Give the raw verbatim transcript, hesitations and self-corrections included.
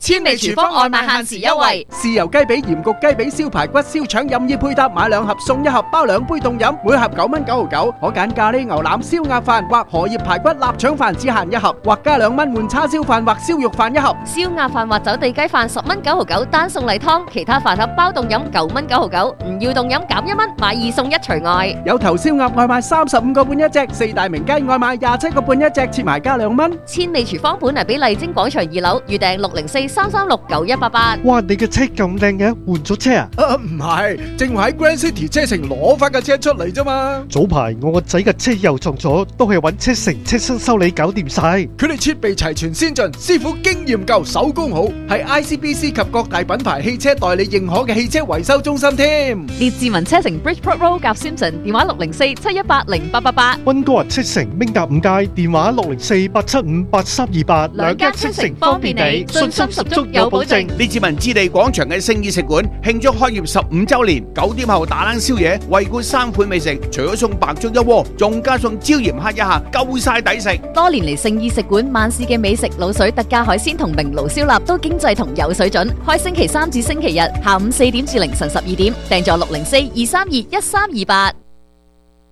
千里廚房外賣限時優惠， 豉油雞髀、鹽焗雞髀、燒排骨、燒腸任意配搭，買兩盒送一盒，包兩杯凍飲，每盒九蚊九毫九。可揀咖喱牛腩、燒鴨飯或荷葉排骨、臘腸飯只限一盒，或加兩蚊換叉燒飯或燒肉飯一盒。 燒鴨飯或走地雞飯十蚊九毫九，單送例湯，其他飯盒包凍飲九蚊九毫九，唔要凍飲減一蚊，買二送一除外。 有頭燒鴨外賣三十五個半一隻，四大名雞外賣廿七個半一隻，切埋加兩蚊。 千里廚房本嚟俾麗晶廣場二樓，預訂六零四三三六九一八八。 哇，你嘅車咁靚嘅，換咗車啊？ 啊，唔係，正話喺 Grand City 車城攞翻架車出嚟啫嘛。 早排我個仔嘅車又撞咗，都係揾車城車身修理搞掂晒。 佢哋設備齊全先進，師傅經驗夠，手工好，係 I C B C 及各大品牌汽車代理認可嘅汽車維修中心添。 列治文車城 Bridgeport Road 夾 Simpson， 電話六零四七一八零八八八。 溫哥華車城明達五街，電話六零四八七五八三二八。 兩間車城方便你，信心十足有保證。 列治文置地廣場嘅聖意食館慶祝開業十五週年，九點後打冷宵夜，惠顧三款美食，除咗送白粥一鍋，仲加送椒鹽蝦一下，夠晒抵食。 多年嚟聖意食館晚市嘅美食、滷水、特價海鮮同明爐燒臘都經濟同有水準。開星期三至星期日下午四點至凌晨十二點，訂座六零四二三二一三二八。